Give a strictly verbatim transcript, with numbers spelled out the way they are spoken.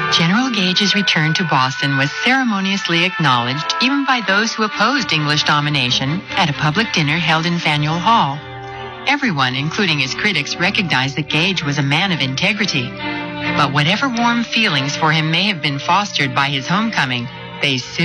General Gage's return to Boston was ceremoniously acknowledged even by those who opposed English domination at a public dinner held in Faneuil Hall. Everyone, including his critics, recognized that Gage was a man of integrity. But whatever warm feelings for him may have been fostered by his homecoming, they soon